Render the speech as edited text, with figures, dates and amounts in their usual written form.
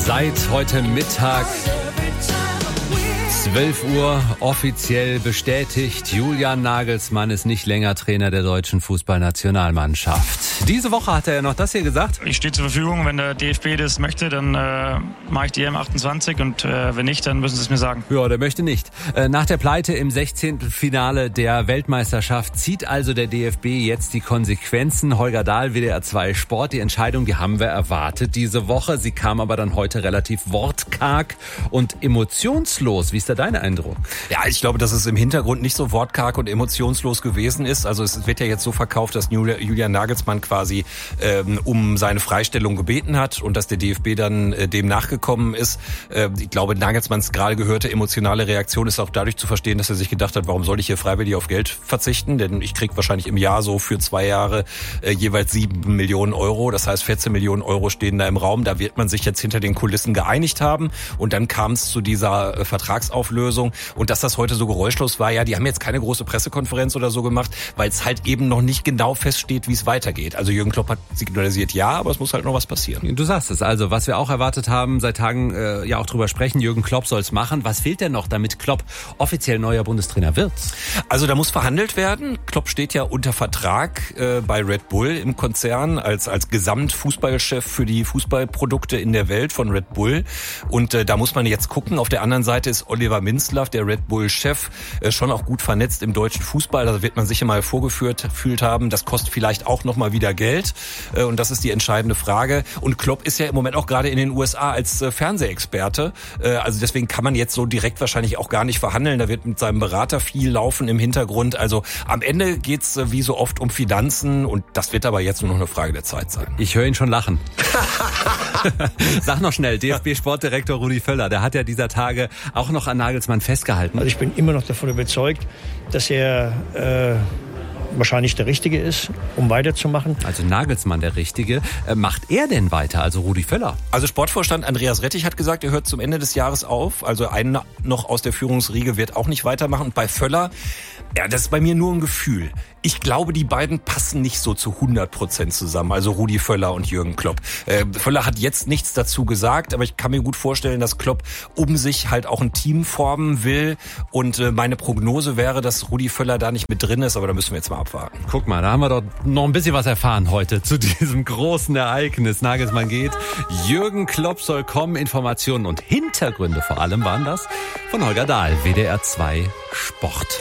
Seit heute Mittag 12 Uhr offiziell bestätigt, Julian Nagelsmann ist nicht länger Trainer der deutschen Fußballnationalmannschaft. Diese Woche hat er ja noch das hier gesagt. Ich stehe zur Verfügung, wenn der DFB das möchte, dann mache ich die EM28 und wenn nicht, dann müssen sie es mir sagen. Ja, der möchte nicht. Nach der Pleite im 16. Finale der Weltmeisterschaft zieht also der DFB jetzt die Konsequenzen. Holger Dahl, WDR 2 Sport, die Entscheidung, die haben wir erwartet diese Woche. Sie kam aber dann heute relativ wortkarg und emotionslos. Wie ist da dein Eindruck? Ja, ich glaube, dass es im Hintergrund nicht so wortkarg und emotionslos gewesen ist. Also es wird ja jetzt so verkauft, dass Julian Nagelsmann quasi um seine Freistellung gebeten hat und dass der DFB dann dem nachgekommen ist. Ich glaube, Nagelsmanns gerade gehörte emotionale Reaktion ist auch dadurch zu verstehen, dass er sich gedacht hat, warum soll ich hier freiwillig auf Geld verzichten? Denn ich kriege wahrscheinlich im Jahr so für 2 Jahre jeweils 7 Millionen Euro. Das heißt, 14 Millionen Euro stehen da im Raum. Da wird man sich jetzt hinter den Kulissen geeinigt haben. Und dann kam es zu dieser Vertragsauflösung. Und dass das heute so geräuschlos war, ja, die haben jetzt keine große Pressekonferenz oder so gemacht, weil es halt eben noch nicht genau feststeht, wie es weitergeht. Also Jürgen Klopp hat signalisiert, ja, aber es muss halt noch was passieren. Du sagst es, also was wir auch erwartet haben, seit Tagen ja auch drüber sprechen, Jürgen Klopp soll es machen. Was fehlt denn noch, damit Klopp offiziell neuer Bundestrainer wird? Also da muss verhandelt werden. Klopp steht ja unter Vertrag bei Red Bull im Konzern als Gesamtfußballchef für die Fußballprodukte in der Welt von Red Bull. Und da muss man jetzt gucken. Auf der anderen Seite ist Oliver Minzlaff, der Red Bull-Chef, schon auch gut vernetzt im deutschen Fußball. Da wird man sicher mal vorgefühlt haben. Das kostet vielleicht auch noch mal wieder Geld. Und das ist die entscheidende Frage. Und Klopp ist ja im Moment auch gerade in den USA als Fernsehexperte. Also deswegen kann man jetzt so direkt wahrscheinlich auch gar nicht verhandeln. Da wird mit seinem Berater viel laufen im Hintergrund. Also am Ende geht's wie so oft um Finanzen. Und das wird aber jetzt nur noch eine Frage der Zeit sein. Ich höre ihn schon lachen. Sag noch schnell, DFB-Sportdirektor Rudi Völler, der hat ja dieser Tage auch noch an Nagelsmann festgehalten. Also ich bin immer noch davon überzeugt, dass er wahrscheinlich der Richtige ist, um weiterzumachen. Also Nagelsmann der Richtige. Macht er denn weiter, also Rudi Völler? Also Sportvorstand Andreas Rettich hat gesagt, er hört zum Ende des Jahres auf. Also einer noch aus der Führungsriege wird auch nicht weitermachen. Und bei Völler, ja, das ist bei mir nur ein Gefühl. Ich glaube, die beiden passen nicht so zu 100% zusammen, also Rudi Völler und Jürgen Klopp. Völler hat jetzt nichts dazu gesagt, aber ich kann mir gut vorstellen, dass Klopp um sich halt auch ein Team formen will. Und meine Prognose wäre, dass Rudi Völler da nicht mit drin ist, aber da müssen wir jetzt mal abwarten. Guck mal, da haben wir doch noch ein bisschen was erfahren heute zu diesem großen Ereignis. Nagelsmann geht, Jürgen Klopp soll kommen. Informationen und Hintergründe vor allem waren das von Holger Dahl, WDR 2 Sport.